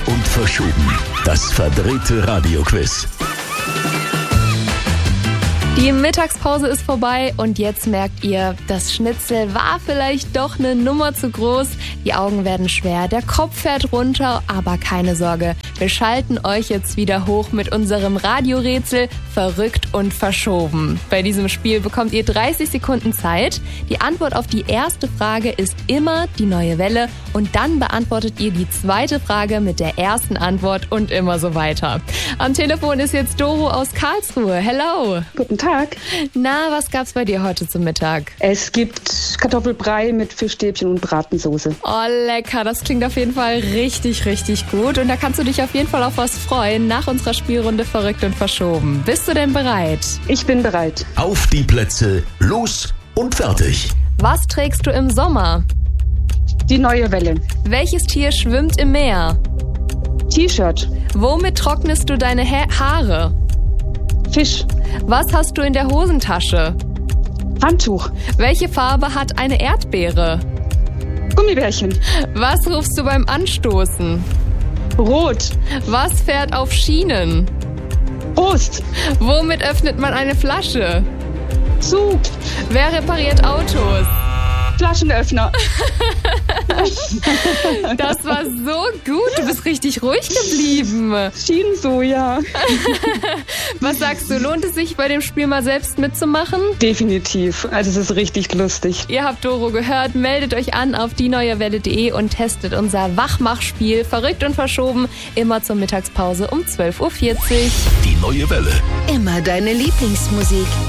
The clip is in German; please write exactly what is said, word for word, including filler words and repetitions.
und verschoben. Das verdrehte Radioquiz. Die Mittagspause ist vorbei und jetzt merkt ihr, das Schnitzel war vielleicht doch eine Nummer zu groß. Die Augen werden schwer, der Kopf fährt runter, aber keine Sorge. Wir schalten euch jetzt wieder hoch mit unserem Radiorätsel Verrückt und verschoben. Bei diesem Spiel bekommt ihr dreißig Sekunden Zeit. Die Antwort auf die erste Frage ist immer die neue Welle und dann beantwortet ihr die zweite Frage mit der ersten Antwort und immer so weiter. Am Telefon ist jetzt Doro aus Karlsruhe. Hello. Guten Tag. Na, was gab's bei dir heute zum Mittag? Es gibt Kartoffelbrei mit Fischstäbchen und Bratensoße. Oh, lecker. Das klingt auf jeden Fall richtig, richtig gut. Und da kannst du dich auf jeden Fall auf was freuen nach unserer Spielrunde Verrückt und verschoben. Bist du denn bereit? Ich bin bereit. Auf die Plätze, los und fertig. Was trägst du im Sommer? Die neue Welle. Welches Tier schwimmt im Meer? T-Shirt. Womit trocknest du deine ha- Haare? Fisch. Was hast du in der Hosentasche? Handtuch. Welche Farbe hat eine Erdbeere? Gummibärchen. Was rufst du beim Anstoßen? Rot. Was fährt auf Schienen? Prost. Womit öffnet man eine Flasche? Zug. Wer repariert Autos? Flaschenöffner. Das war so gut. Du bist richtig ruhig geblieben. Schien so, ja. Was sagst du, lohnt es sich bei dem Spiel mal selbst mitzumachen? Definitiv. Also es ist richtig lustig. Ihr habt Doro gehört, meldet euch an auf die neue welle punkt de und testet unser Wachmachspiel Verrückt und verschoben immer zur Mittagspause um zwölf Uhr vierzig. Die neue Welle. Immer deine Lieblingsmusik.